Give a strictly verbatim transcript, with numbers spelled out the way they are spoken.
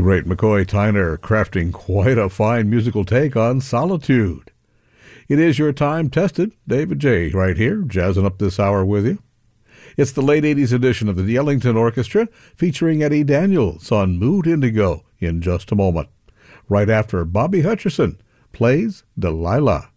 great McCoy Tyner crafting quite a fine musical take on Solitude. It is your time-tested David J. right here, jazzing up this hour with you. It's the late eighties edition of the Ellington Orchestra featuring Eddie Daniels on Mood Indigo in just a moment, right after Bobby Hutcherson plays Delilah.